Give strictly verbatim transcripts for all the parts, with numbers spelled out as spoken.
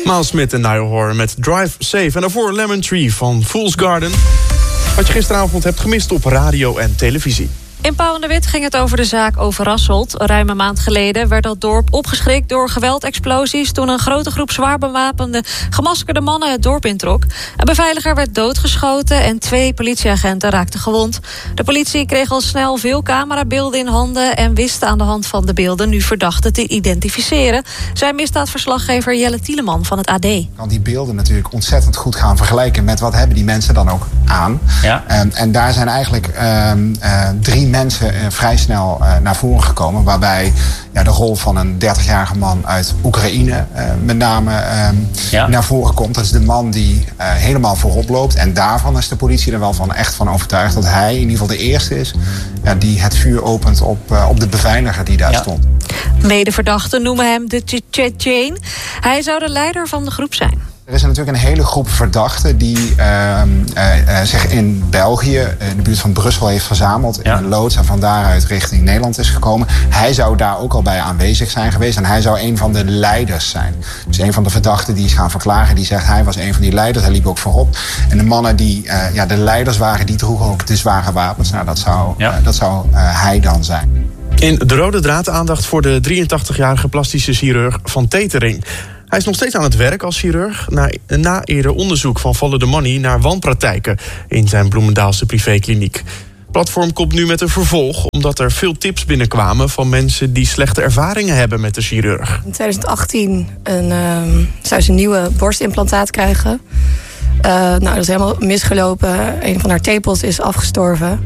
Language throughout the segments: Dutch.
Miles Smith en Niall Horan met Drive Safe. En daarvoor Lemon Tree van Fool's Garden. Wat je gisteravond hebt gemist op radio en televisie. In Pauw en de Wit ging het over de zaak Overasselt. Ruim een maand geleden werd dat dorp opgeschrikt door geweldexplosies toen een grote groep zwaar bewapende gemaskerde mannen het dorp introk. Een beveiliger werd doodgeschoten en twee politieagenten raakten gewond. De politie kreeg al snel veel camerabeelden in handen en wist aan de hand van de beelden nu verdachten te identificeren, zei misdaadverslaggever Jelle Tieleman van het A D. Je kan die beelden natuurlijk ontzettend goed gaan vergelijken met wat hebben die mensen dan ook aan. Ja. Um, en daar zijn eigenlijk um, uh, drie mensen uh, vrij snel uh, naar voren gekomen, waarbij ja, de rol van een dertigjarige man uit Oekraïne uh, met name uh, ja. naar voren komt. Dat is de man die uh, helemaal voorop loopt. En daarvan is de politie er wel van echt van overtuigd dat hij in ieder geval de eerste is uh, die het vuur opent op, uh, op de beveiliger die daar ja. stond. Medeverdachten noemen hem de Tsjetsjen. Hij zou de leider van de groep zijn. Er is natuurlijk een hele groep verdachten die uh, uh, uh, zich in België, uh, in de buurt van Brussel, heeft verzameld ja. in een loods en van daaruit richting Nederland is gekomen. Hij zou daar ook al bij aanwezig zijn geweest en hij zou een van de leiders zijn. Dus een van de verdachten die is gaan verklaren, die zegt hij was een van die leiders, hij liep ook voorop. En de mannen die uh, ja, de leiders waren, die droegen ook de zware wapens. Nou, dat zou, ja. uh, dat zou uh, hij dan zijn. In De Rode Draad aandacht voor de drieëntachtigjarige plastische chirurg Van Tetering. Hij is nog steeds aan het werk als chirurg na, na eerder onderzoek van Follow the Money naar wanpraktijken in zijn Bloemendaalse privékliniek. Het platform komt nu met een vervolg omdat er veel tips binnenkwamen van mensen die slechte ervaringen hebben met de chirurg. In twintig achttien een, uh, zou ze een nieuwe borstimplantaat krijgen. Uh, nou, dat is helemaal misgelopen. Een van haar tepels is afgestorven.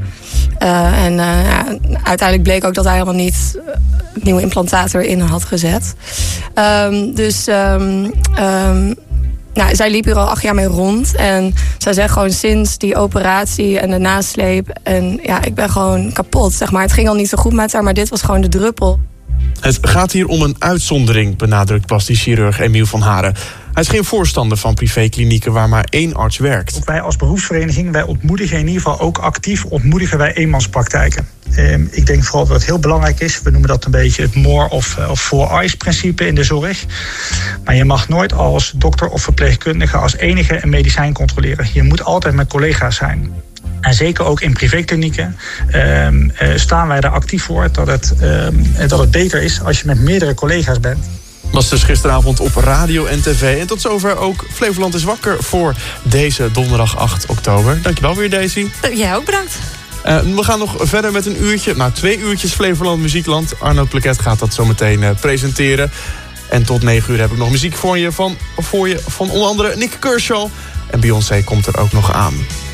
Uh, en uh, ja, uiteindelijk bleek ook dat hij helemaal niet het nieuwe implantaat erin had gezet. Um, dus um, um, nou, zij liep hier al acht jaar mee rond. En zij zegt gewoon sinds die operatie en de nasleep. En ja, ik ben gewoon kapot, zeg maar. Het ging al niet zo goed met haar, maar dit was gewoon de druppel. Het gaat hier om een uitzondering, benadrukt plastisch chirurg Emiel van Haren. Hij is geen voorstander van privéklinieken waar maar één arts werkt. Ook wij als beroepsvereniging, wij ontmoedigen in ieder geval ook actief ontmoedigen wij eenmanspraktijken. Eh, ik denk vooral dat het heel belangrijk is, we noemen dat een beetje het more of, of four eyes principe in de zorg. Maar je mag nooit als dokter of verpleegkundige als enige een medicijn controleren. Je moet altijd met collega's zijn. En zeker ook in privéklinieken uh, uh, staan wij er actief voor dat het, uh, dat het beter is als je met meerdere collega's bent. Was dus gisteravond op radio en tv. En tot zover ook Flevoland is wakker voor deze donderdag acht oktober. Dankjewel weer, Daisy. Jij ook bedankt. Uh, we gaan nog verder met een uurtje, nou twee uurtjes Flevoland Muziekland. Arno Plequet gaat dat zo meteen uh, presenteren. En tot negen uur heb ik nog muziek voor je van, voor je van onder andere Nick Kershaw. En Beyoncé komt er ook nog aan.